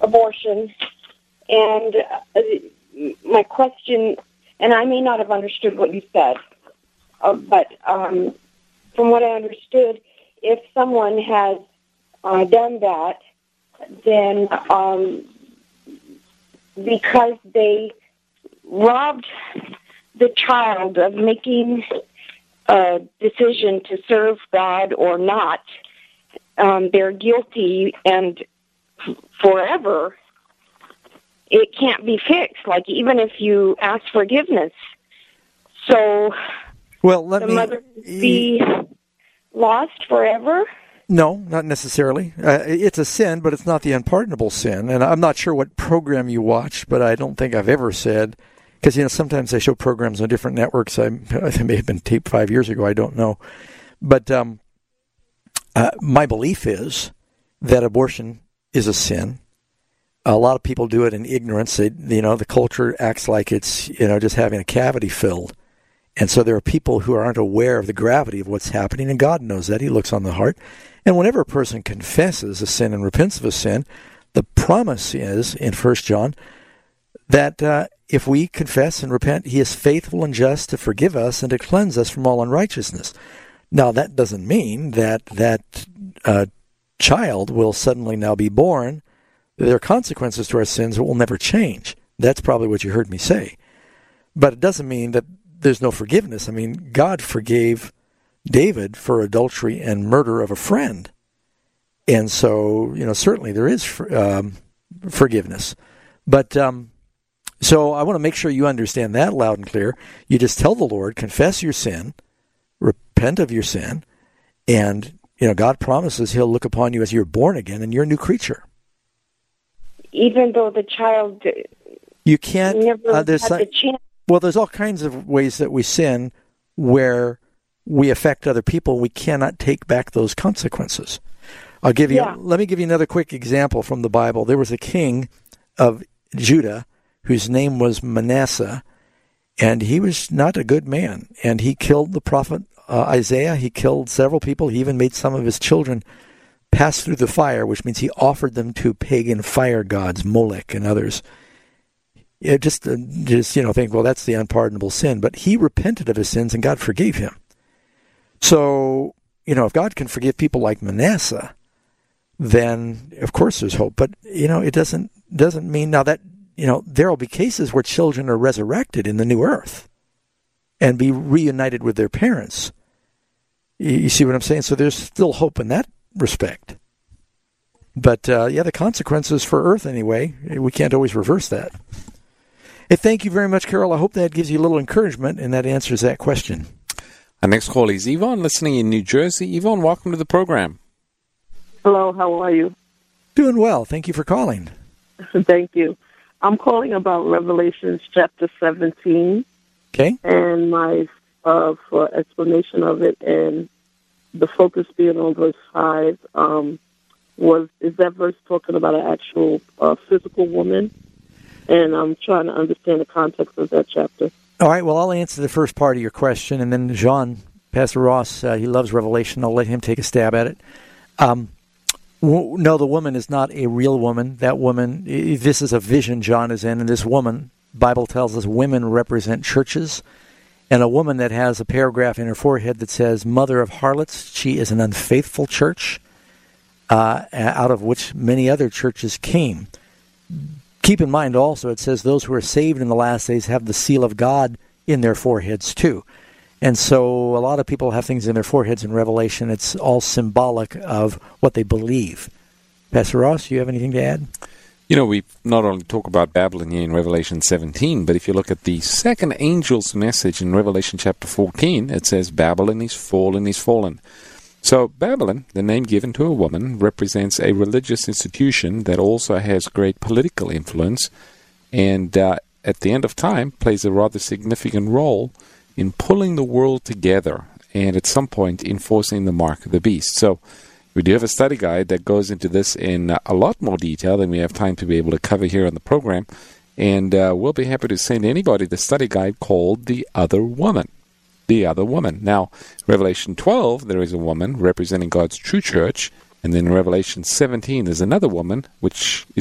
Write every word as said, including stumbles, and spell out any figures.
abortion, and uh, my question, and I may not have understood what you said, uh, but um, from what I understood, if someone has uh, done that, then um, because they robbed the child of making a decision to serve God or not, um, they're guilty, and forever it can't be fixed, like even if you ask forgiveness. So well, let the me, mother be lost forever? No, not necessarily. Uh, it's a sin, but it's not the unpardonable sin. And I'm not sure what program you watch, but I don't think I've ever said, because, you know, sometimes they show programs on different networks. I, I may have been taped five years ago. I don't know. But um, uh, my belief is that abortion is a sin. A lot of people do it in ignorance. They, you know, the culture acts like it's, you know, just having a cavity filled. And so there are people who aren't aware of the gravity of what's happening, and God knows that. He looks on the heart. And whenever a person confesses a sin and repents of a sin, the promise is, in First John, that uh, if we confess and repent, he is faithful and just to forgive us and to cleanse us from all unrighteousness. Now, that doesn't mean that that uh, child will suddenly now be born. There are consequences to our sins that will never change. That's probably what you heard me say. But it doesn't mean that there's no forgiveness. I mean, God forgave David for adultery and murder of a friend. And so, you know, certainly there is um, forgiveness. But um, so I want to make sure you understand that loud and clear. You just tell the Lord, confess your sin, repent of your sin, and, you know, God promises he'll look upon you as you're born again and you're a new creature. Even though the child you can't, never uh, had there's the some, chance. Well, there's all kinds of ways that we sin where we affect other people. We cannot take back those consequences. I'll give you. Yeah. Let me give you another quick example from the Bible. There was a king of Judah whose name was Manasseh, and he was not a good man. And he killed the prophet uh, Isaiah. He killed several people. He even made some of his children pass through the fire, which means he offered them to pagan fire gods, Molech and others. Yeah, just, uh, just, you know, think, well, that's the unpardonable sin. But he repented of his sins, and God forgave him. So, you know, if God can forgive people like Manasseh, then, of course, there's hope. But, you know, it doesn't doesn't mean now that, you know, there will be cases where children are resurrected in the new earth and be reunited with their parents. You, you see what I'm saying? So there's still hope in that respect. But, uh, yeah, the consequences for earth, anyway, we can't always reverse that. Hey, thank you very much, Carol. I hope that gives you a little encouragement, and that answers that question. Our next call is Yvonne, listening in New Jersey. Yvonne, welcome to the program. Hello, how are you? Doing well. Thank you for calling. Thank you. I'm calling about Revelation chapter seventeen. Okay. And my uh, for explanation of it, and the focus being on verse five, um, was is that verse talking about an actual uh, physical woman? And I'm trying to understand the context of that chapter. All right, well, I'll answer the first part of your question, and then John, Pastor Ross, uh, he loves Revelation. I'll let him take a stab at it. Um, w- no, the woman is not a real woman. That woman, I- this is a vision John is in, and this woman, Bible tells us women represent churches, and a woman that has a paragraph in her forehead that says, Mother of Harlots, she is an unfaithful church, uh, out of which many other churches came. Keep in mind also, it says those who are saved in the last days have the seal of God in their foreheads too. And so a lot of people have things in their foreheads in Revelation. It's all symbolic of what they believe. Pastor Ross, do you have anything to add? You know, we not only talk about Babylon here in Revelation seventeen, but if you look at the second angel's message in Revelation chapter fourteen, it says, Babylon is fallen, is fallen. So Babylon, the name given to a woman, represents a religious institution that also has great political influence, and uh, at the end of time plays a rather significant role in pulling the world together and at some point enforcing the mark of the beast. So we do have a study guide that goes into this in uh, a lot more detail than we have time to be able to cover here on the program, and uh, we'll be happy to send anybody the study guide called The Other Woman. The other woman. Now, Revelation twelve, there is a woman representing God's true church, and then in Revelation seventeen, there's another woman, which is